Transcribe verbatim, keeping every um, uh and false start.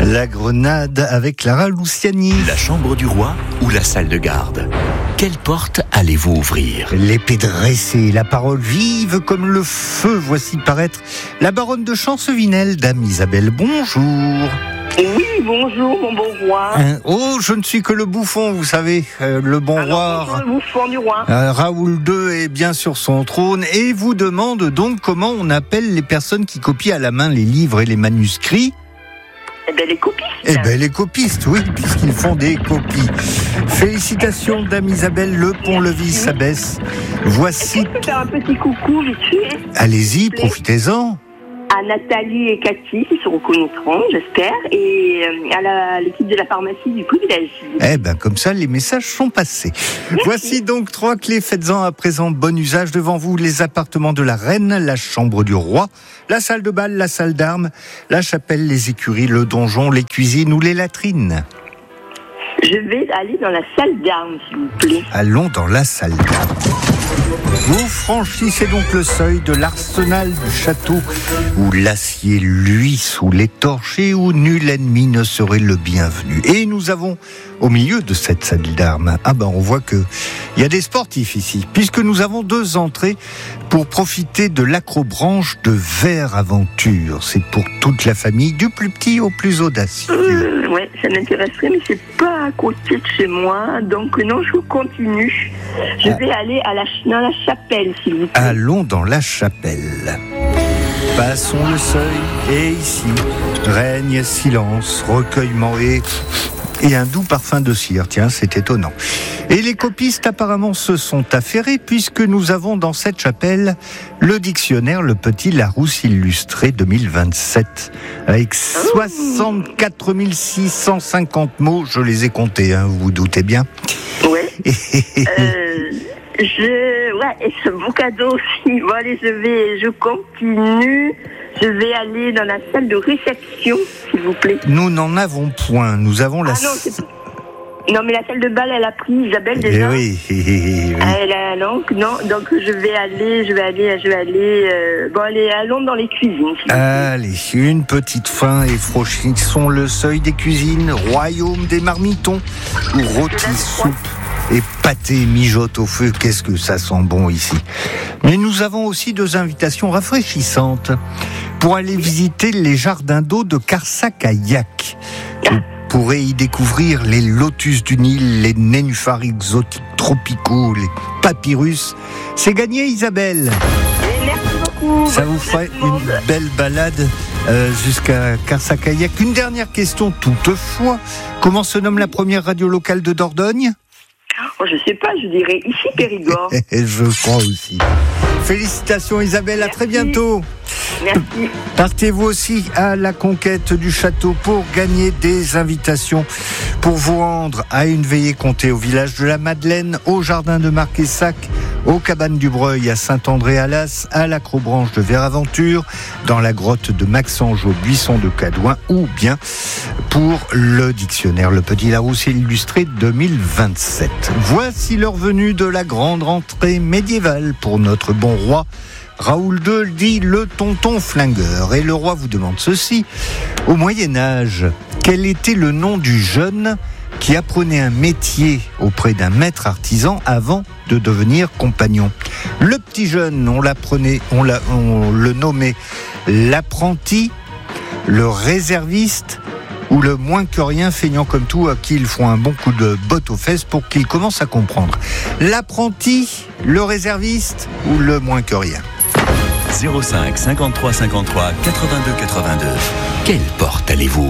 La Grenade avec Clara Luciani. La chambre du roi ou la salle de garde? Quelle porte allez-vous ouvrir? L'épée dressée, la parole vive comme le feu. Voici paraître la baronne de Chancevinel, dame Isabelle. Bonjour. Oui, bonjour, mon bon roi. Hein, oh, je ne suis que le bouffon, vous savez, euh, le bon Alors, roi. bonjour, le bouffon du roi. Euh, Raoul deux est bien sur son trône et vous demande donc comment on appelle les personnes qui copient à la main les livres et les manuscrits. Eh bien, les copistes. Eh bien, les copistes, oui, puisqu'ils font des copies. Félicitations, dame Isabelle, le pont-levis s'abaisse. Voici... Est-ce que je peux faire un petit coucou vite fait Allez-y, profitez-en. à Nathalie et Cathy, qui se reconnaîtront, j'espère, et euh, à la- l'équipe de la pharmacie du privilège. Eh ben, comme ça, les messages sont passés. Voici donc trois clés. Faites-en à présent bon usage. Devant vous, les appartements de la reine, la chambre du roi, la salle de bal, la salle d'armes, la chapelle, les écuries, le donjon, les cuisines ou les latrines. Je vais aller dans la salle d'armes, s'il vous plaît. Allons dans la salle d'armes. Vous franchissez donc le seuil de l'arsenal du château où l'acier luit sous les torches et où nul ennemi ne serait le bienvenu. Et nous avons au milieu de cette salle d'armes, ah ben on voit que il y a des sportifs ici, puisque nous avons deux entrées pour profiter de l'acrobranche de Vert Aventure. C'est pour toute la famille, du plus petit au plus audacieux. Euh, ouais, ça m'intéresserait, mais c'est pas à côté de chez moi, donc non, je continue. Je vais aller à la, dans la chapelle, s'il vous plaît. Allons dans la chapelle. Passons le seuil et ici règne silence, recueillement et, et un doux parfum de cire. Tiens, c'est étonnant. Et les copistes apparemment se sont affairés puisque nous avons dans cette chapelle le dictionnaire Le Petit Larousse illustré deux mille vingt-sept avec soixante-quatre mille six cent cinquante mots. Je les ai comptés, hein, vous vous doutez bien. Ouais. Euh, je, ouais, et ce beau cadeau aussi. Bon, allez, je vais, je continue. Je vais aller dans la salle de réception, s'il vous plaît. Nous n'en avons point. Nous avons la... Ah non, c'est... non, mais la salle de bal, elle a pris Isabelle Eh déjà. oui, eh oui. Elle a, donc, non, donc je vais aller, je vais aller, je vais aller. Euh, bon, allez, allons dans les cuisines. s'il vous plaît. Allez, une petite fin et franchissons le seuil des cuisines, royaume des marmitons, où rôti, soupe et pâté mijote au feu. Qu'est-ce que ça sent bon ici. Mais nous avons aussi deux invitations rafraîchissantes pour aller visiter les jardins d'eau de Karsakayak. Vous pourrez y découvrir les lotus du Nil, les nénuphars exotiques tropicaux, les papyrus. C'est gagné, Isabelle. Et merci beaucoup. Ça Bonne vous ferait journée, tout le monde. une belle balade euh, jusqu'à Karsakayak. Une dernière question toutefois. Comment se nomme la première radio locale de Dordogne? Oh, je sais pas, je dirais ici Périgord. Je crois aussi. Félicitations Isabelle, à très Merci. bientôt. Merci. Partez vous aussi à la conquête du château pour gagner des invitations pour vous rendre à une veillée comptée au village de la Madeleine, au jardin de Marquessac, aux cabanes du Breuil à Saint-André-à-Las, à l'acrobranche de Vert Aventure, dans la grotte de Maxange au buisson de Cadouin, ou bien pour le dictionnaire Le Petit Larousse illustré deux mille vingt-sept. Voici l'heure venue de la grande rentrée médiévale pour notre bon roi. Raoul deux dit le tonton flingueur. Et le roi vous demande ceci. Au Moyen-Âge, quel était le nom du jeune qui apprenait un métier auprès d'un maître artisan avant de devenir compagnon? Le petit jeune, on l'apprenait, on, l'a, on le nommait l'apprenti, le réserviste ou le moins que rien feignant comme tout à qui ils font un bon coup de botte aux fesses pour qu'il commence à comprendre. L'apprenti, le réserviste ou le moins que rien? zéro cinq cinquante-trois cinquante-trois quatre-vingt-deux quatre-vingt-deux. Quelle porte allez-vous